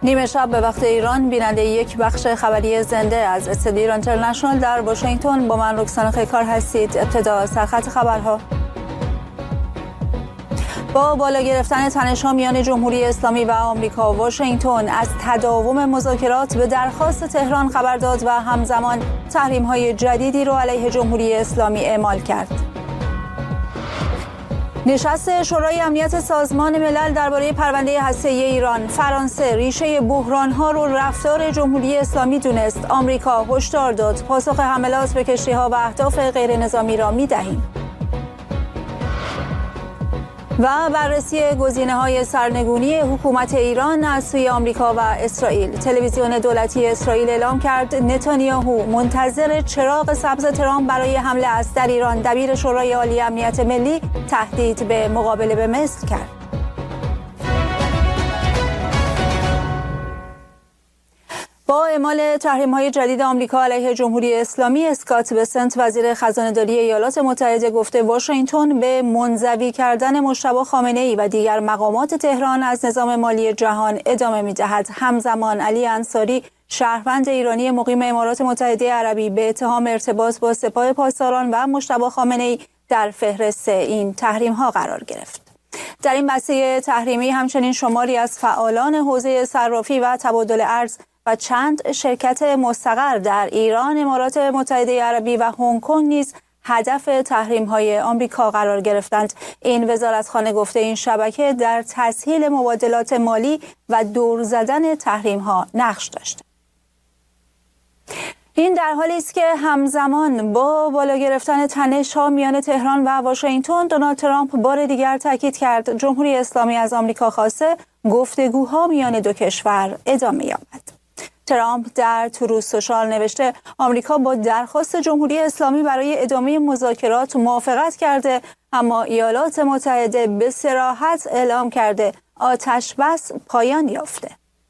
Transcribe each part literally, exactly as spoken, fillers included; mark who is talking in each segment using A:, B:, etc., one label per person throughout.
A: نیمه شب به وقت ایران بیننده یک بخش خبری زنده از استدیو ایران اینترنشنال در واشنگتن با من رکسانا خیکار هستید. ابتدا سرخط خبرها. با بالا گرفتن تنش‌ها میان جمهوری اسلامی و آمریکا، واشنگتن از تداوم مذاکرات به درخواست تهران خبر داد و همزمان تحریم‌های جدیدی را علیه جمهوری اسلامی اعمال کرد. نشست شورای امنیت سازمان ملل درباره پرونده هسته‌ای ایران. فرانسه ریشه بحران‌ها رو رفتار جمهوری اسلامی دونست. آمریکا هشدار داد پاسخ حملات به کشتی‌ها و اهداف غیرنظامی را می‌دهیم. و بررسی گزینه‌های سرنگونی حکومت ایران از سوی آمریکا و اسرائیل. تلویزیون دولتی اسرائیل اعلام کرد نتانیاهو منتظر چراغ سبز ترامپ برای حمله است در ایران. دبیر شورای عالی امنیت ملی تهدید به مقابله به مصر کرد. با اعمال تحریم‌های جدید آمریکا علیه جمهوری اسلامی، اسکات بسنت وزیر خزانه‌داری ایالات متحده گفته واشنگتن به منزوی کردن مجتبی خامنه‌ای و دیگر مقامات تهران از نظام مالی جهان ادامه می‌دهد. همزمان علی انصاری شهروند ایرانی مقیم امارات متحده عربی به اتهام ارتباط با سپاه پاسداران و مجتبی خامنه‌ای در فهرست این تحریم‌ها قرار گرفت. در این بسته تحریمی همچنین شماری از فعالان حوزه صرافی و تبادل ارز و چند شرکت مستقر در ایران، امارات متحده عربی و هنگ کنگ نیز هدف تحریم‌های آمریکا قرار گرفتند. این وزارتخانه گفته این شبکه در تسهیل مبادلات مالی و دور زدن تحریم‌ها نقش داشت. این در حالی است که همزمان با بالا گرفتن تنش‌ها میان تهران و واشنگتن، دونالد ترامپ بار دیگر تاکید کرد جمهوری اسلامی از آمریکا خواسته گفتگوها میان دو کشور ادامه یابد. ترامپ در تروث سوشال نوشته آمریکا با درخواست جمهوری اسلامی برای ادامه مذاکرات موافقت کرده، اما ایالات متحده به صراحت اعلام کرده آتش بس پایان یافته.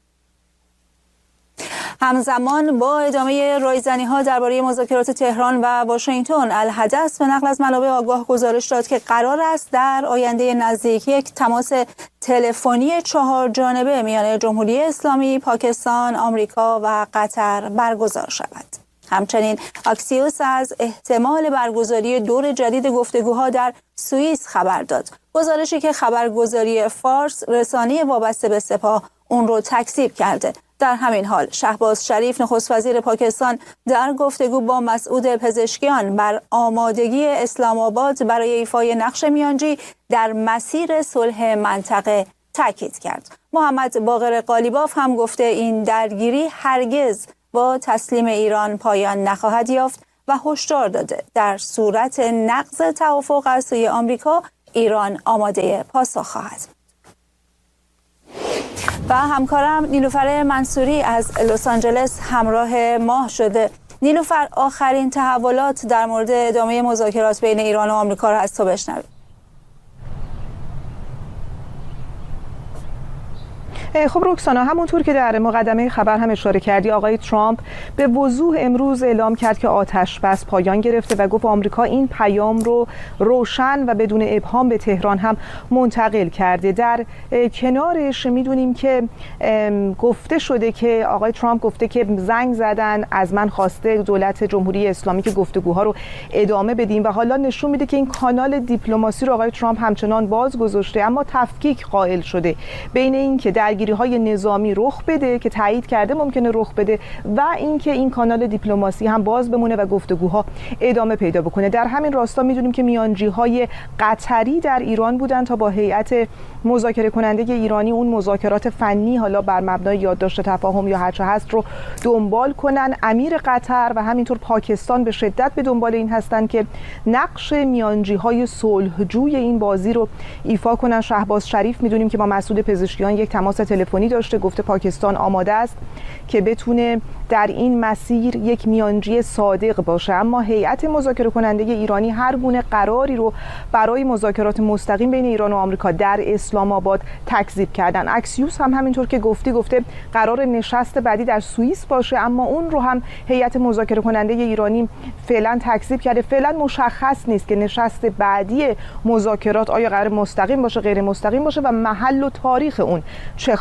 A: همزمان با ادامه رایزنی‌ها درباره مذاکرات تهران و واشنگتن، الحدث به نقل از منابع آگاه گزارش داد که قرار است در آینده نزدیک یک تماس تلفنی چهار جانبه میان جمهوری اسلامی، پاکستان، آمریکا و قطر برگزار شود. همچنین اکسیوس از احتمال برگزاری دور جدید گفتگوها در سوئیس خبر داد. گزارشی که خبرگزاری فارس، رسانه وابسته به سپاه، اون رو تکذیب کرده. در همین حال شهباز شریف نخست وزیر پاکستان در گفتگو با مسعود پزشکیان بر آمادگی اسلام آباد برای ایفای نقش میانجی در مسیر صلح منطقه تاکید کرد. محمد باقر قالیباف هم گفته این درگیری هرگز با تسلیم ایران پایان نخواهد یافت و هشدار داده در صورت نقض توافق از سوی آمریکا، ایران آماده پاسخ خواهد بود. و همکارم نیلوفر منصوری از لس آنجلس همراه ما شده. نیلوفر، آخرین تحولات در مورد ادامه مذاکرات بین ایران و آمریکا را از تو بشنویم.
B: خب رکسانا، همونطور که در مقدمه خبر هم اشاره کردی، آقای ترامپ به وضوح امروز اعلام کرد که آتش بس پایان گرفته و گفت آمریکا این پیام رو روشن و بدون ابهام به تهران هم منتقل کرده. در کنارش میدونیم که گفته شده که آقای ترامپ گفته که زنگ زدن، از من خواسته دولت جمهوری اسلامی که گفتگوها رو ادامه بدیم و حالا نشون میده که این کانال دیپلماسی رو آقای ترامپ همچنان باز گذاشته، اما تفکیک قائل شده بین این که درگیری های نظامی رخ بده که تایید کرده ممکنه رخ بده و اینکه این کانال دیپلماسی هم باز بمونه و گفتگوها ادامه پیدا بکنه. در همین راستا میدونیم که میانجی های قطری در ایران بودن تا با هیئت مذاکره کننده ایرانی اون مذاکرات فنی حالا بر مبنای یادداشت تفاهم یا هر چه هست رو دنبال کنن. امیر قطر و همینطور پاکستان به شدت به دنبال این هستن که نقش میانجی های صلحجوی این بازی رو ایفا کنن. شهباز شریف میدونیم که با مسعود پزشکیان یک تماس تلفنی داشته، گفته پاکستان آماده است که بتونه در این مسیر یک میانجی صادق باشه، اما هیئت مذاکره کننده ایرانی هر گونه قراری رو برای مذاکرات مستقیم بین ایران و آمریکا در اسلام آباد تکذیب کردن. اکسیوس هم همینطور که گفتی گفته قرار نشست بعدی در سوئیس باشه، اما اون رو هم هیئت مذاکره کننده ایرانی فعلا تکذیب کرده. فعلا مشخص نیست که نشست بعدی مذاکرات آیا قرار مستقیم باشه غیر مستقیم باشه و محل و تاریخ اون چه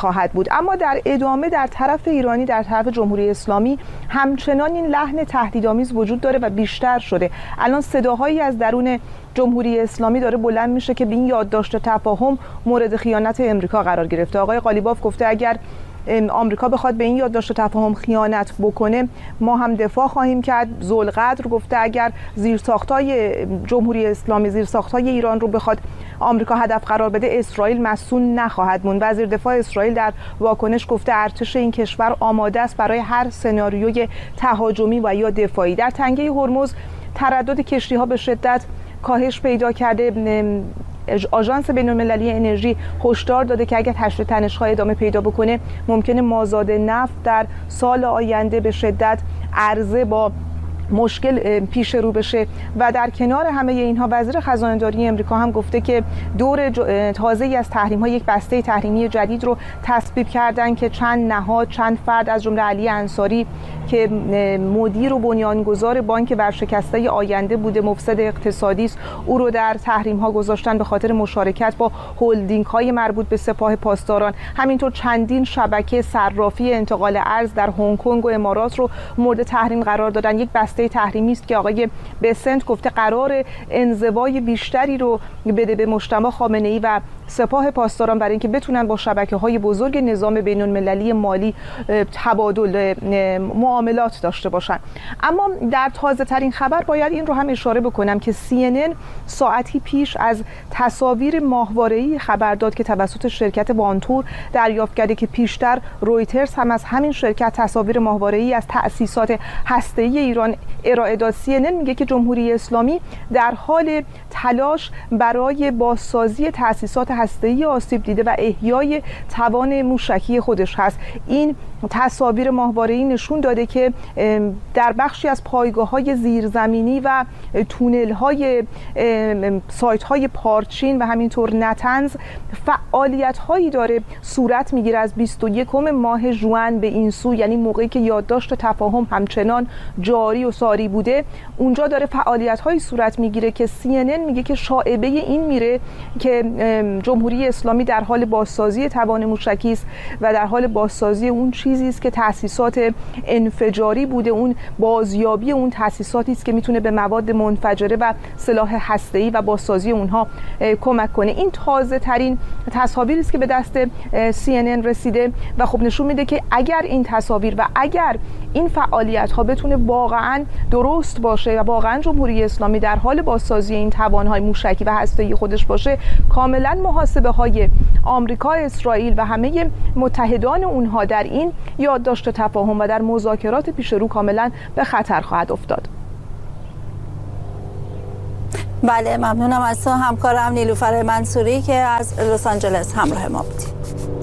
B: نخواهد بود. اما در ادامه در طرف ایرانی، در طرف جمهوری اسلامی همچنان این لحن تهدیدآمیز وجود داره و بیشتر شده. الان صداهایی از درون جمهوری اسلامی داره بلند میشه که به این یادداشت تفاهم مورد خیانت امریکا قرار گرفته. آقای قالیباف گفته اگر آمریکا بخواد به این یادداشت تفاهم خیانت بکنه ما هم دفاع خواهیم کرد. ذوالقدر گفته اگر زیرساختای جمهوری اسلامی، زیرساختای ایران رو بخواد آمریکا هدف قرار بده، اسرائیل مسئول نخواهد موند. وزیر دفاع اسرائیل در واکنش گفته ارتش این کشور آماده است برای هر سناریوی تهاجمی و یا دفاعی. در تنگه هرمز تردد کشتی‌ها به شدت کاهش پیدا کرده. آژانس بین‌المللی انرژی هشدار داده که اگر تشدید تنش‌ها ادامه پیدا بکنه ممکنه مازاد نفت در سال آینده به شدت عرضه با مشکل پیش رو بشه. و در کنار همه اینها وزیر خزانه‌داری امریکا هم گفته که دور تازه‌ای از تحریم‌ها یک بسته تحریمی جدید رو تصویب کردن که چند نهاد، چند فرد از جمله علی انصاری که مدیر و بنیانگذار بانک ورشکسته آینده بوده، مفسد اقتصادی است، او رو در تحریم‌ها گذاشتن به خاطر مشارکت با هلدینگ‌های مربوط به سپاه پاسداران. همینطور چندین شبکه صرافی انتقال ارز در هنگ کنگ و امارات رو مورد تحریم قرار دادن. یک بسته تحریمی است که آقای بسنت گفته قرار انزوای بیشتری رو بده به مجتمع خامنه‌ای و سپاه پاسداران برای اینکه بتونن با شبکه‌های بزرگ نظام بین‌المللی مالی تبادل معاملات داشته باشن. اما در تازه ترین خبر باید این رو هم اشاره بکنم که سی ان ان ساعتی پیش از تصاویر ماهواره‌ای خبر داد که توسط شرکت وانتور دریافت کرده که پیشتر رویترز هم از همین شرکت تصاویر ماهواره‌ای از تأسیسات هسته‌ای ایران ارائه داد. سی ان ان میگه که جمهوری اسلامی در حال تلاش برای بازسازی تأسیسات هسته‌ای آسیب دیده و احیای توان موشکی خودش هست. این تصاویر ماهواره‌ای نشون داده که در بخشی از پایگاه‌های زیرزمینی و تونل‌های سایت‌های پارچین و همینطور نتنز فعالیت‌هایی داره صورت میگیره از بیست و یکم ماه ژوئن به این سو، یعنی موقعی که یادداشت تفاهم همچنان جاری و ساری بوده اونجا داره فعالیت‌هایی صورت میگیره که سی ان ان میگه که شایعه این میره که جمهوری اسلامی در حال بازسازی توان موشکی است و در حال بازسازی اون چیزی است که تأسیسات انفجاری بوده، اون بازیابی اون تأسیساتی است که میتونه به مواد منفجره و سلاح هسته‌ای و بازسازی اونها کمک کنه. این تازه ترین تصاویری است که به دست سی ان ان رسیده و خب نشون میده که اگر این تصاویر و اگر این فعالیت ها بتونه واقعا درست باشه و واقعا جمهوری اسلامی در حال بازسازی این توانهای موشکی و هسته‌ای خودش باشه، کاملا محاسبه های آمریکا، اسرائیل و همه متحدان اونها در این یادداشت تفاهم و در مذاکرات پیش رو کاملا به خطر خواهد افتاد.
A: بله، ممنونم از تو همکارم نیلوفر منصوری که از لس آنجلس همراه ما بودی.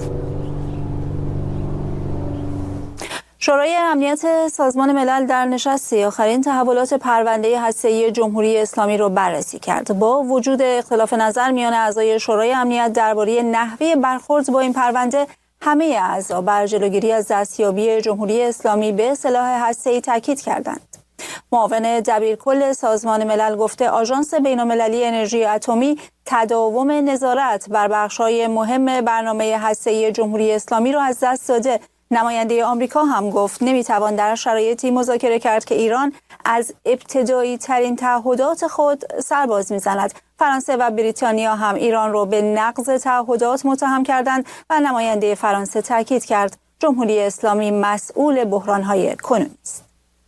A: شورای امنیت سازمان ملل در نشستی آخرین تحولات پرونده هسته‌ای جمهوری اسلامی را بررسی کرد. با وجود اختلاف نظر میان اعضای شورای امنیت درباره نحوه برخورد با این پرونده، همه اعضا بر جلوگیری از دستیابی جمهوری اسلامی به سلاح هسته‌ای تاکید کردند. معاون دبیرکل سازمان ملل گفته آژانس بین‌المللی انرژی اتمی تداوم نظارت بر بخش‌های مهم برنامه هسته‌ای جمهوری اسلامی را از دست داده. نماینده آمریکا هم گفت نمیتوان در شرایطی مذاکره کرد که ایران از ابتدایی ترین تعهدات خود سرباز میزند. فرانسه و بریتانیا هم ایران را به نقض تعهدات متهم کردند و نماینده فرانسه تاکید کرد جمهوری اسلامی مسئول بحران‌های کنونی است.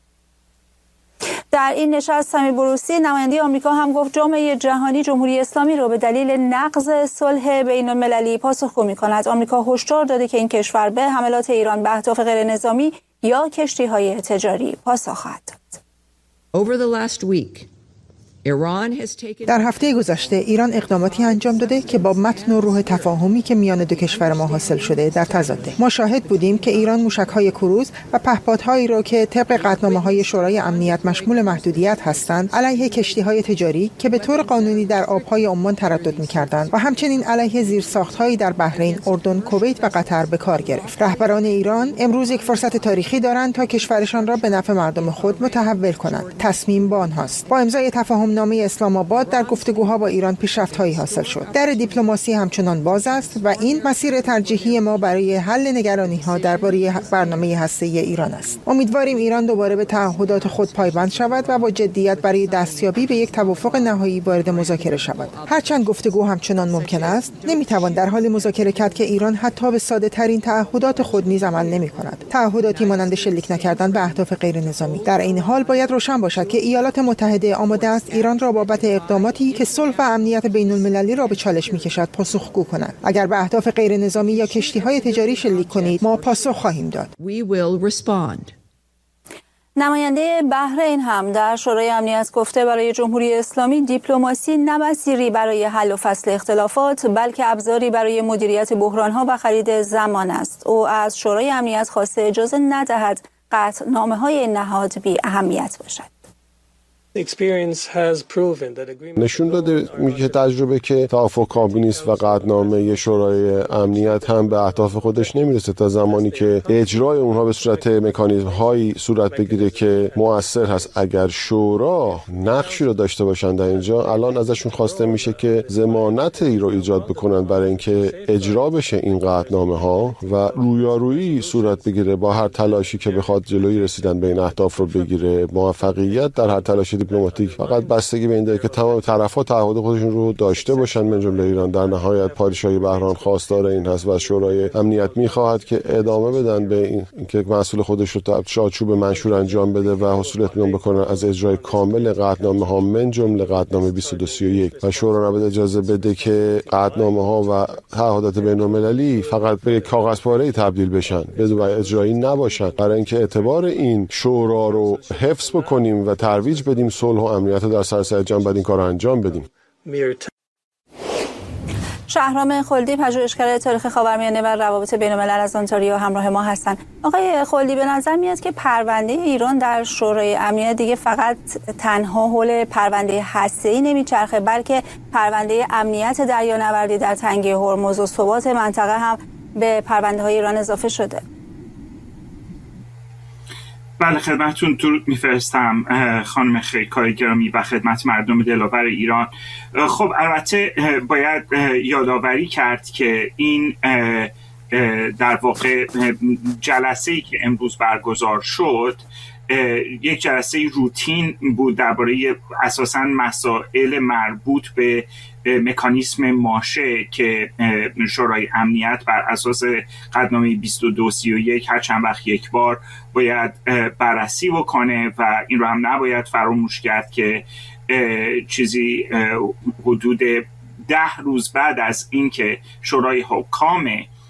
A: در این نشست سامی بروسی نماینده آمریکا هم گفت جامعه جهانی جمهوری اسلامی را به دلیل نقض صلح بین‌المللی پاسخگو می‌کند. آمریکا هشدار داده که این کشور به حملات ایران به اهداف غیر نظامی یا کشتی‌های تجاری پاسخ خواهد داد.
C: Over the last week,
D: در هفته گذشته ایران اقداماتی انجام داده که با متن و روح تفاهمی که میان دو کشور ما حاصل شده در تضاده. ما شاهد بودیم که ایران موشک‌های کروز و پهپادهایی را که طبق قطعنامه‌های شورای امنیت مشمول محدودیت هستند علیه کشتی‌های تجاری که به طور قانونی در آب‌های عمان تردد می‌کردند و همچنین علیه زیرساخت‌هایی در بحرین، اردن، کویت و قطر به کار گرفت. رهبران ایران امروز یک فرصت تاریخی دارند تا کشورشان را به نفع مردم خود متحول کنند. تصمیم با آنهاست. با امضای تفاهم نامه اسلام آباد در گفتگوها با ایران پیشرفت‌هایی حاصل شد. در دیپلماسی همچنان باز است و این مسیر ترجیحی ما برای حل نگرانی‌ها درباره برنامه هسته‌ای ایران است. امیدواریم ایران دوباره به تعهدات خود پایبند شود و با جدیت برای دستیابی به یک توافق نهایی وارد مذاکره شود. هرچند گفتگو همچنان ممکن است، نمی‌توان در حال مذاکره کرد که ایران حتی به ساده‌ترین تعهدات خود نیز عمل نمی‌کند. تعهداتی مانند شلیک نکردن به اهداف غیر نظامی. در این حال باید روشن باشد که ایالات متحده آماده است ایران را بابت اقداماتی که صلح و امنیت بین‌المللی را به چالش می‌کشد پاسخگو کند. اگر به اهداف غیر نظامی یا کشتی‌های تجاری شلیک کنید، ما پاسخ خواهیم داد.
C: We will respond.
A: نماینده بحرین هم در شورای امنیت گفته برای جمهوری اسلامی دیپلماسی نه مسیری برای حل و فصل اختلافات بلکه ابزاری برای مدیریت بحران‌ها و خرید زمان است. او از شورای امنیت خواسته اجازه ندهد قطعنامه‌های نهاد بی اهمیت باشد.
E: نشون داده که تجربه که توافق کامل نیست و قطعنامه شورای امنیت هم به اهداف خودش نمیرسه تا زمانی که اجرای اونها به صورت مکانیزم هایی صورت بگیره که مؤثر هست. اگر شورا نقشی رو داشته باشن در اینجا، الان ازشون خواسته میشه که ضمانتی رو ایجاد بکنن برای اینکه اجرا بشه این قطعنامه ها و رویارویی صورت بگیره با هر تلاشی که بخواد جلوی رسیدن به این اهداف رو بگیره. موفقیت در هر تلاش دیپلماتیک فقط بستگی به این داره که تمام طرف‌ها تعهد خودشون رو داشته باشن، من جمله ایران. در نهایت پادشاهی بحران خواستار این هست و شورای امنیت می‌خواهد که ادامه بدن به این اینکه مسئول خودش رو تا چارچوب منشور انجام بده و حصول اطمینان بکنه از اجرای کامل قطعنامه‌ها من جمله قطعنامه بیست و دو سی و یک و شورا نباید اجازه بده که قطعنامه‌ها و تعهدات بین‌المللی فقط به کاغذپاره‌ای تبدیل بشن بدون اجرایی نباشن. برای اینکه اعتبار این شورا رو حفظ بکنیم و ترویج بدیم صلح و امنیت در سراسر جهان، باید این کار رو انجام بدیم.
A: شهرام خلدی، پژوهشگر تاریخ خاورمیانه و روابط بین‌الملل از انتاریو همراه ما هستند. آقای خلدی، به نظر میاد که پرونده ایران در شورای امنیت دیگه فقط تنها حول پرونده هسته‌ای نمیچرخه، بلکه پرونده امنیت دریانوردی در تنگه هرمز و ثبات منطقه هم به پرونده‌های ایران اضافه شده.
F: بله، خدمتتون درود میفرستم خانم خیرکار گرامی و خدمت مردم دلاور ایران. خب البته باید یادآوری کرد که این در واقع جلسه‌ای که امروز برگزار شد یک جلسه روتین بود درباره اساساً مسائل مربوط به مکانیسم ماشه که شورای امنیت بر اساس قطعنامه بیست و دو سی و یک هر چند وقت یک بار باید بررسی بکنه و این رو هم نباید فراموش کرد که چیزی حدود ده روز بعد از اینکه شورای حکام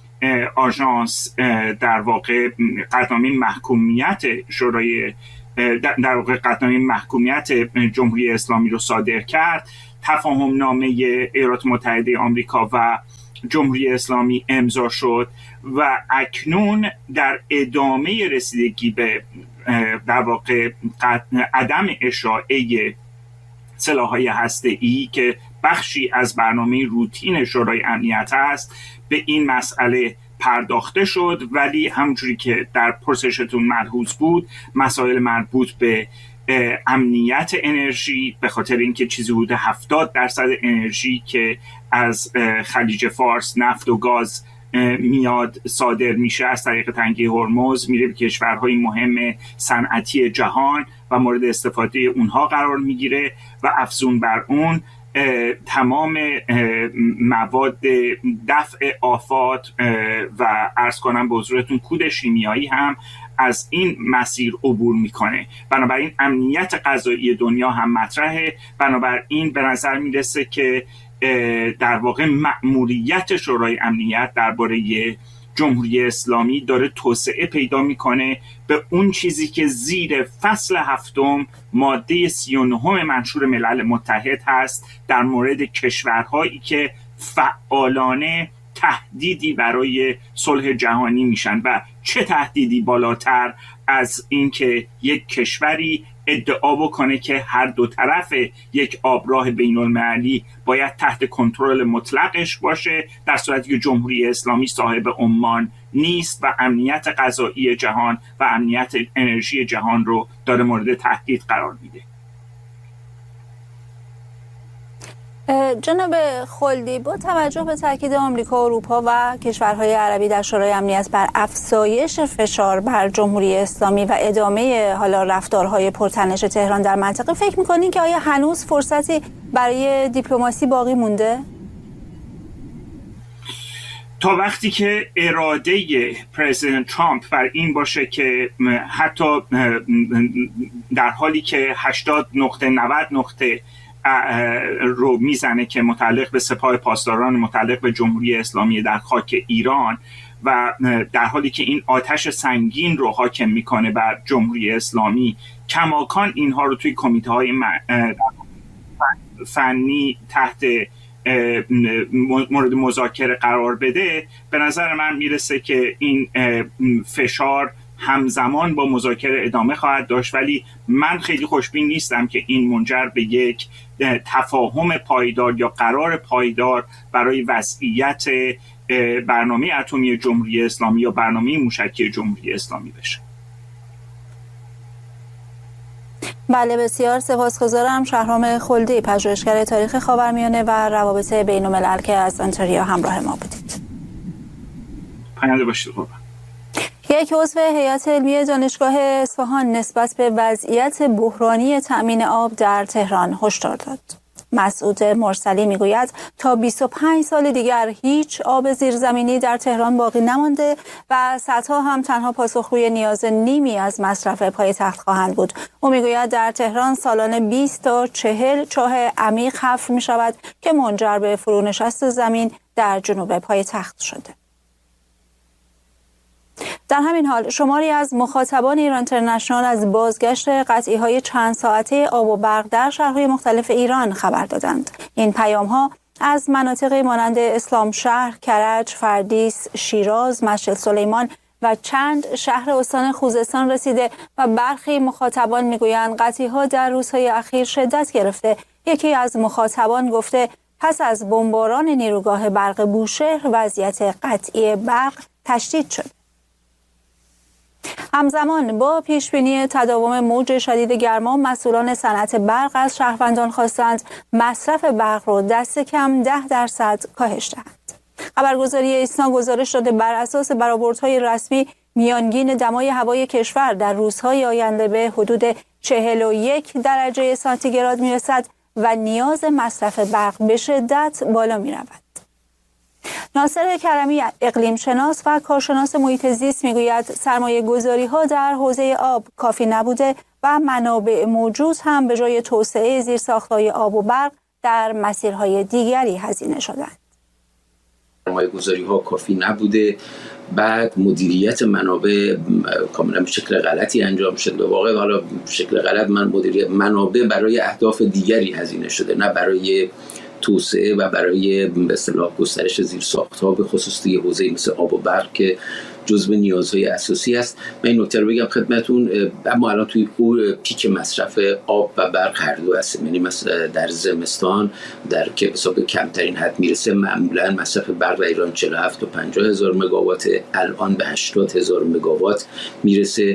F: آژانس در واقع قطعنامه محکومیت شورای در واقع قطعنامه محکومیت جمهوری اسلامی رو صادر کرد، تفاهم نامه ایالات متحده آمریکا و جمهوری اسلامی امضا شد و اکنون در ادامه رسیدگی به در واقع عدم اشاعه سلاح‌های هسته‌ای که بخشی از برنامه روتین شورای امنیت است به این مسئله پرداخته شد. ولی همونجوری که در پرسشتون ملحوظ بود، مسائل مربوط به امنیت انرژی، به خاطر اینکه چیزی بوده هفتاد درصد انرژی که از خلیج فارس نفت و گاز میاد صادر میشه از طریق تنگه هرمز میره به کشورهای مهم صنعتی جهان و مورد استفاده اونها قرار میگیره و افزون بر اون تمام مواد دفع آفات و عرض کنم به حضورتون کود شیمیایی هم از این مسیر عبور میکنه. بنابراین امنیت غذایی دنیا هم مطرحه. بنابراین به نظر میرسه که در واقع مأموریت شورای امنیت درباره جمهوری اسلامی داره توسعه پیدا میکنه به اون چیزی که زیر فصل هفتم ماده سی و نه منشور ملل متحد هست در مورد کشورهایی که فعالانه تهدیدی برای صلح جهانی میشن. و چه تهدیدی بالاتر از اینکه یک کشوری ادعا بکنه که هر دو طرف یک آبراه بین المللی باید تحت کنترل مطلقش باشه، در صورتی که جمهوری اسلامی صاحب عمان نیست و امنیت غذایی جهان و امنیت انرژی جهان رو داره مورد تهدید قرار میده.
A: جناب خلدی، با توجه به تاکید آمریکا، اروپا و کشورهای عربی در شورای امنیت بر افزایش فشار بر جمهوری اسلامی و ادامه حالا رفتارهای پرتنش تهران در منطقه، فکر می‌کنین که آیا هنوز فرصتی برای دیپلماسی باقی مونده؟
F: تا وقتی که اراده پرزیدنت ترامپ بر این باشه که حتی در حالی که هشتاد نقطه نود نقطه رو میزنه که متعلق به سپاه پاسداران، متعلق به جمهوری اسلامی در خاک ایران، و در حالی که این آتش سنگین رو حاکم میکنه بر جمهوری اسلامی، کماکان اینها رو توی کمیته های فنی تحت مورد مذاکره قرار بده، به نظر من میرسه که این فشار همزمان با مذاکره ادامه خواهد داشت. ولی من خیلی خوشبین نیستم که این منجر به یک تفاهم پایدار یا قرار پایدار برای وضعیت برنامه اتمی جمهوری اسلامی یا برنامه موشکی جمهوری اسلامی بشه.
A: بله، بسیار سپاسگزارم. شهرام خلدی، پژوهشگر تاریخ خاورمیانه و روابط بین‌الملل، که از انتریا همراه ما بودید.
F: پاینده باشید. قربان.
A: یک عضو هیئت علمی دانشگاه اصفهان نسبت به وضعیت بحرانی تأمین آب در تهران هشدار داد. مسعود مرسلی میگوید تا بیست و پنج سال دیگر هیچ آب زیرزمینی در تهران باقی نمانده و سدها هم تنها پاسخگوی نیاز نیمی از مصرف پایتخت خواهند بود. او میگوید در تهران سالانه بیست تا چهل چاه عمیق حفر می شود که منجر به فرونشست زمین در جنوب پایتخت شده. در همین حال شماری از مخاطبان ایران اینترنشنال از بازگشت قطعی‌های چند ساعته آب و برق در شهرهای مختلف ایران خبر دادند. این پیام‌ها از مناطقی مانند اسلام شهر، کرج، فردیس، شیراز، مشهد سلیمان و چند شهر استان خوزستان رسیده و برخی مخاطبان میگویند قطعی‌ها در روزهای اخیر شدت گرفته. یکی از مخاطبان گفته پس از بمباران نیروگاه برق بوشهر وضعیت قطعی برق تشدید شد. همزمان با پیشبینی تداوم موج شدید گرما، مسئولان صنعت برق از شهروندان خواستند مصرف برق را دست کم ده درصد کاهش دهند. خبرگزاری ایسنا گزارش داده بر اساس برآوردهای رسمی میانگین دمای هوای کشور در روزهای آینده به حدود چهل و یک درجه سانتیگراد میرسد و نیاز مصرف برق به شدت بالا میرود. ناصر کرمی، اقلیم شناس و کارشناس محیط زیست، میگوید سرمایه گذاری ها در حوزه آب کافی نبوده و منابع موجود هم به جای توسعه زیرساخت‌های آب و برق در مسیرهای دیگری هزینه شدند.
G: سرمایه گذاری ها کافی نبوده، بعد مدیریت منابع کاملا به شکل غلطی انجام شده. به واقع حالا به شکل غلط من مدیریت منابع برای اهداف دیگری هزینه شده، نه برای توسعه و برای به اصطلاح گسترش زیرساخت‌ها، به خصوص توی حوزه مثل آب و برق که جزو نیازهای اساسی است. من این نکته رو بگم خدمتتون، اما الان توی او پیک مصرف آب و برق هر دو هست. یعنی مثلا در زمستان در که حساب کمترین حد میرسه، معمولا مصرف برق در ایران چهل و هفت تا پنجاه هزار مگاوات، الان به هشتاد هزار مگاوات میرسه.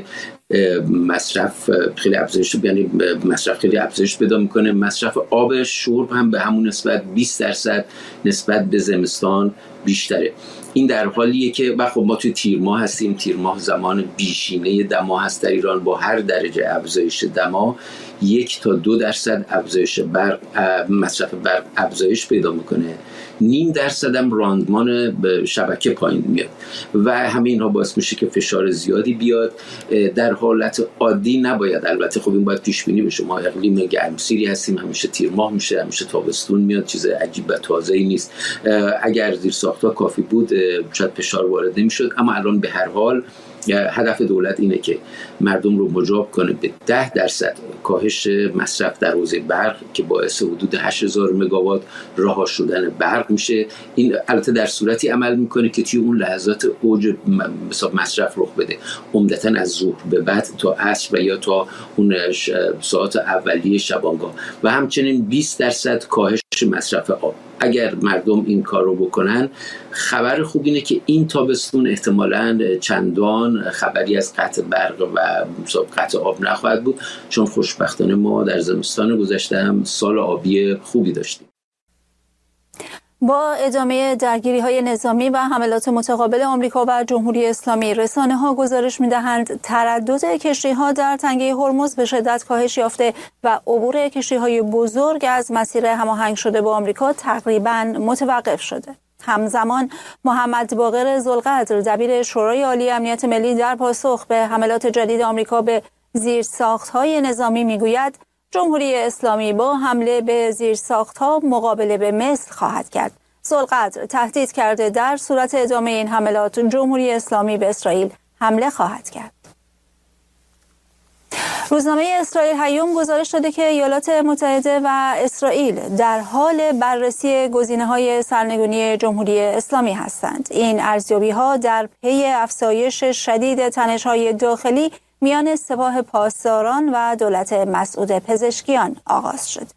G: مصرف خیلی افزایش، یعنی مصرف خیلی افزایش پیدا میکنه. مصرف آب شرب هم به همون نسبت بیست درصد نسبت به زمستان بیشتره. این در حالیه که خب ما توی تیر ماه هستیم. تیر ماه زمان بیشینه دما هست در ایران. با هر درجه افزایش دما یک تا دو درصد افزایش برق، مصرف برق افزایش پیدا میکنه. نیم درصد هم راندمان به شبکه پایین میاد و همه اینها باعث میشه که فشار زیادی بیاد. در حالت عادی نباید، البته خب این باید پیش بینی بشه. ما اقلیم گرمسیری هستیم، همیشه تیر ماه میشه، همیشه تابستون میاد، چیز عجیب و تازه‌ای نیست. اگر زیرساخت‌ها کافی بود شاید فشار وارد نمیشد، اما الان به هر حال هدف دولت اینه که مردم رو مجاب کنه به ده درصد کاهش مصرف در حوزه برق که باعث حدود هشت هزار مگاوات رها شدن برق میشه. این البته در صورتی عمل میکنه که توی اون لحظات اوج مصرف رخ بده، عمدتاً از ظهر به بعد تا عصر و یا تا اون ساعات اولیه شبانگاه، و همچنین بیست درصد کاهش مصرف آب. اگر مردم این کار رو بکنن، خبر خوب اینه که این تابستون احتمالاً چندان خبری از قطع برق و قطع آب نخواهد بود، چون خوشبختانه ما در زمستان گذشته هم سال آبی خوبی داشتیم.
A: با ادامه درگیری‌های نظامی و حملات متقابل آمریکا و جمهوری اسلامی، رسانه‌ها گزارش می‌دهند تردد کشتی‌ها در تنگه هرمز به شدت کاهش یافته و عبور کشتی‌های بزرگ از مسیر هماهنگ شده با آمریکا تقریباً متوقف شده. همزمان محمد باقر ذوالقدر دبیر شورای عالی امنیت ملی در پاسخ به حملات جدید آمریکا به زیرساخت‌های نظامی می‌گوید جمهوری اسلامی با حمله به زیرساخت‌ها مقابله به مثل خواهد کرد. ذوالقدر تهدید کرده در صورت ادامه این حملات جمهوری اسلامی به اسرائیل حمله خواهد کرد. روزنامه اسرائیل هیوم گزارش داده که ایالات متحده و اسرائیل در حال بررسی گزینه‌های سرنگونی جمهوری اسلامی هستند. این ارزیابی‌ها در پی افزایش شدید تنش‌های داخلی میان سپاه پاسداران و دولت مسعود پزشکیان آغاز شد.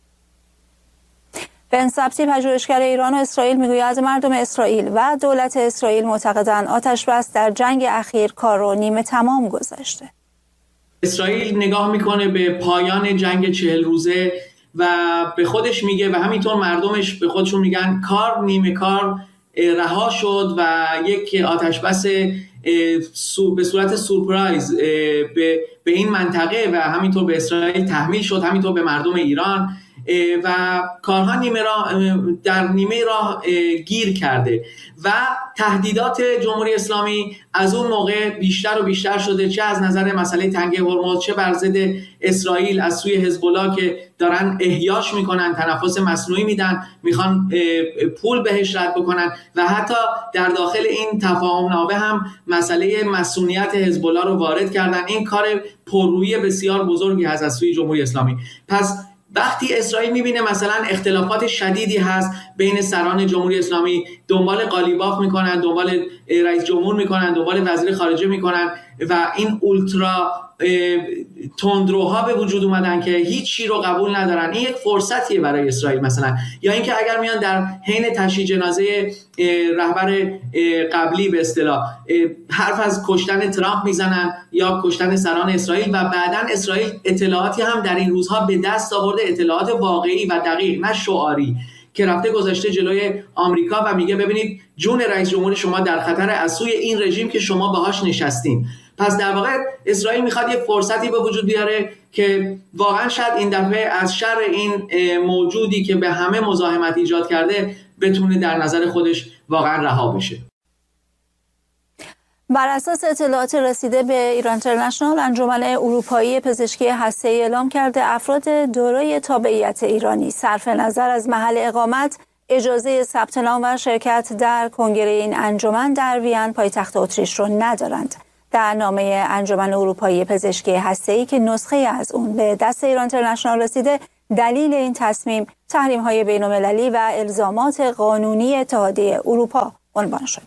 A: بن سبتی پژوهشگر ایران و اسرائیل میگوید مردم اسرائیل و دولت اسرائیل معتقدند آتش‌بس در جنگ اخیر کار را نیمه تمام گذاشته.
H: اسرائیل نگاه میکنه به پایان جنگ چهل روزه و به خودش میگه و همینطور مردمش به خودشون میگن کار نیمه کار رها شد و یک آتش‌بس به صورت سورپرایز به به این منطقه و همینطور به اسرائیل تحمیل شد، همینطور به مردم ایران و کارها نیمه راه در نیمه راه گیر کرده و تهدیدات جمهوری اسلامی از اون موقع بیشتر و بیشتر شده، چه از نظر مسئله تنگه هرمز، چه بر ضد اسرائیل از سوی حزب الله که دارن احیاش میکنن، تنفس مصنوعی میدن، میخوان پول بهش رد بکنن و حتی در داخل این تفاهم نامه هم مسئله مسئولیت حزب الله رو وارد کردن. این کار پررویی بسیار بزرگی هست از سوی جمهوری اسلامی. پس وقتی اسرائیل میبینه مثلا اختلافات شدیدی هست بین سران جمهوری اسلامی، دنبال قالیباف میکنن، دنبال رئیس جمهور میکنن، دنبال وزیر خارجه میکنن و این اولترا تندروها به وجود اومدن که هیچ چی رو قبول ندارن، این یک فرصتیه برای اسرائیل مثلا. یا اینکه اگر میان در حین تشییع جنازه رهبر قبلی به اصطلاح حرف از کشتن ترامپ میزنن یا کشتن سران اسرائیل و بعداً اسرائیل اطلاعاتی هم در این روزها به دست آورده، اطلاعات واقعی و دقیق نه شعاری، که رفته گذاشته جلوی آمریکا و میگه ببینید جون رئیس جمهور شما در خطر از سوی این رژیم که شما باهاش نشستین. پس در واقع اسرائیل میخواد یک فرصتی به وجود بیاره که واقعا شاید این دفعه از شر این موجودی که به همه مزاحمت ایجاد کرده بتونه در نظر خودش واقعا رها بشه.
A: بر اساس اطلاعات رسیده به ایران اینترنشنال، انجمن اروپایی پزشکی هسته‌ای اعلام کرده افراد دارای تابعیت ایرانی صرف نظر از محل اقامت اجازه ثبت نام و شرکت در کنگره این انجمن در وین پایتخت اتریش را ندارند. در نامه انجمن اروپایی پزشکی هسته‌ای که نسخه از اون به دست ایران اینترنشنال رسیده، دلیل این تصمیم تحریم‌های بین‌المللی و الزامات قانونی اتحادیه اروپا عنوان شده.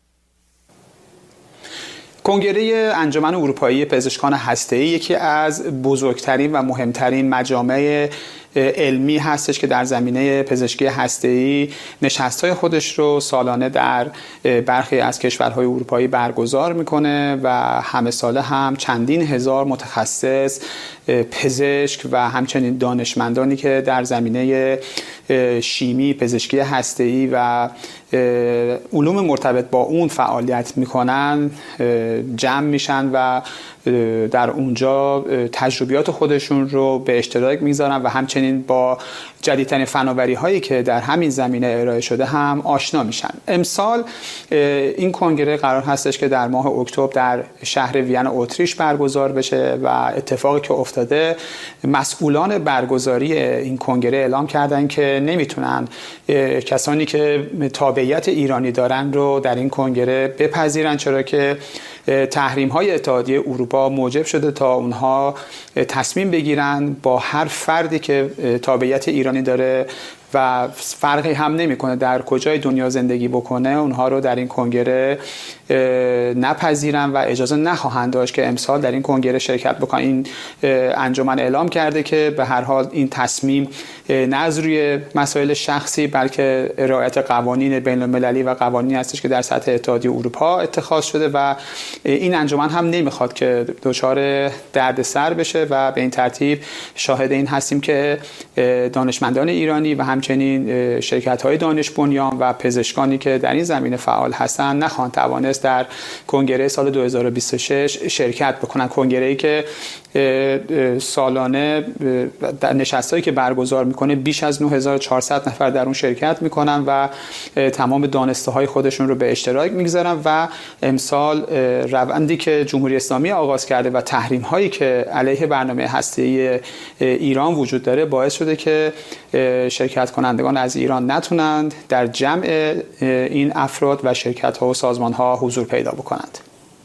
I: کنگره انجمن اروپایی پزشکان هسته‌ای یکی از بزرگترین و مهمترین مجامع علمی هستش که در زمینه پزشکی هسته‌ای نشست‌های خودش رو سالانه در برخی از کشورهای اروپایی برگزار میکنه و همه ساله هم چندین هزار متخصص، پزشک و همچنین دانشمندانی که در زمینه شیمی، پزشکی هسته‌ای و علوم مرتبط با اون فعالیت میکنن جمع میشن و در اونجا تجربیات خودشون رو به اشتراک میذارن و همچنین با جدیدترین فناوری هایی که در همین زمینه ارائه شده هم آشنا میشن. امسال این کنگره قرار هستش که در ماه اکتبر در شهر وین اتریش برگزار بشه و اتفاقی که افتاده، مسئولان برگزاری این کنگره اعلام کردن که نمیتونن کسانی که تابعیت ایرانی دارن رو در این کنگره بپذیرن، چرا که تحریم های اتحادیه اروپا موجب شده تا اونها تصمیم بگیرن با هر فردی که تابعیت ایرانی داره و فرقی هم نمیکنه در کجای دنیا زندگی بکنه، اونها رو در این کنگره نپذیرن و اجازه نخواهند داشت که امسال در این کنگره شرکت بکنن. این انجمن اعلام کرده که به هر حال این تصمیم نه از روی مسائل شخصی بلکه رعایت قوانین بین المللی و قوانینی هستش که در سطح اتحادیه اروپا اتخاذ شده و این انجمن هم نمیخواد که دچار دردسر بشه و به این ترتیب شاهد این هستیم که دانشمندان ایرانی و همچنین شرکت‌های دانش بنیان و پزشکانی که در این زمینه فعال هستند نخواهند توانست در کنگره سال دو هزار و بیست و شش شرکت بکنن. کنگره‌ای که سالانه در نشستایی که برگزار میکنه بیش از نه هزار و چهارصد نفر در اون شرکت میکنن و تمام دانسته های خودشون رو به اشتراک میگذارن و امسال روندی که جمهوری اسلامی آغاز کرده و تحریم هایی که علیه برنامه هسته‌ای ایران وجود داره باعث شده که شرکت کنندگان از ایران نتونند در جمع این افراد و شرکت ها و سازمان ها حضور پیدا بکنند.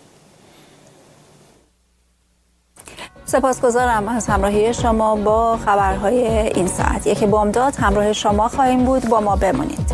A: سپاسگزارم از همراهی شما با خبرهای این ساعت. یک بامداد همراه شما خواهیم بود، با ما بمانید.